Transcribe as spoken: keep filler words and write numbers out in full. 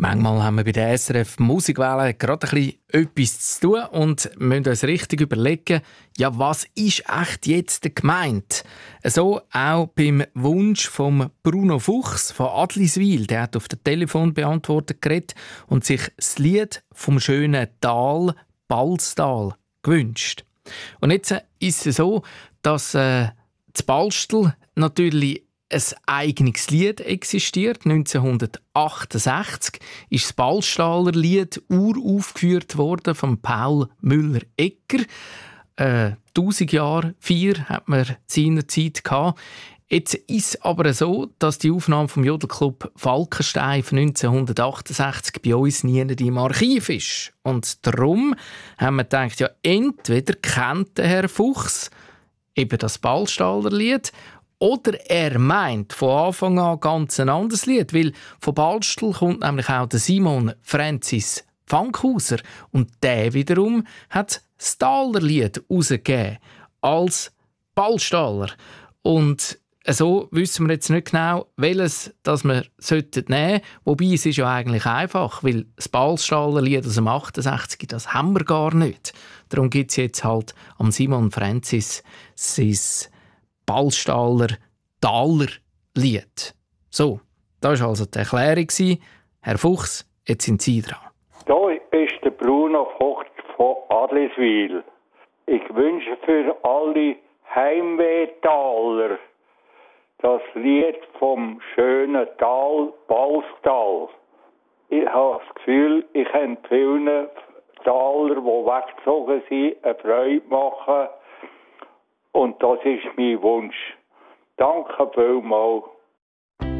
Manchmal haben wir bei der S R F Musikwelle gerade ein bisschen etwas zu tun und müssen uns richtig überlegen, ja, was ist echt jetzt gemeint? So auch beim Wunsch von Bruno Fuchs von Adliswil. Der hat auf der Telefonbeantworter geredet und sich das Lied vom schönen Tal Balstal gewünscht. Und jetzt ist es so, dass äh, das Balstal natürlich ein eigenes Lied existiert. neunzehnhundertachtundsechzig ist das Balstaler Lied uraufgeführt worden von Paul Müller-Egger. Äh, tausend Jahre, vier hat man seinerzeit gehabt. Jetzt ist es aber so, dass die Aufnahme vom Jodelclub Falkenstein von neunzehnhundertachtundsechzig bei uns nie im Archiv ist. Und darum haben wir gedacht, ja, entweder kennt der Herr Fuchs eben das Balstaler Lied, oder er meint von Anfang an ganz ein anderes Lied, weil von Balstal kommt nämlich auch der Simon Francis Fankhauser und der wiederum hat das Taler Lied herausgegeben als Balstaler. Und so wissen wir jetzt nicht genau, welches das wir nehmen sollten. Wobei es ist ja eigentlich einfach, weil das Balstaler Lied aus dem achtundsechzig, das haben wir gar nicht. Darum gibt es jetzt halt am Simon Francis sein Balstaler Taler Lied. So, das war also die Erklärung. Herr Fuchs, jetzt sind Sie dran. Da ist der Bruno Fuchs von Adliswil. Ich wünsche für alle Heimwehtaler das Lied vom schönen Tal Balstal. Ich habe das Gefühl, ich kann vielen Taler, die weggezogen sind, eine Freude machen. Und das ist mein Wunsch. Danke vielmals.